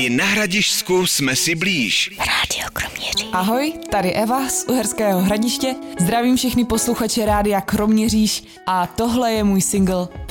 I na Hradišťsku jsme si blíž. Rádio Kroměříž. Ahoj, tady Eva z Uherského Hradiště. Zdravím všechny posluchače Rádia Kroměříž a tohle je můj single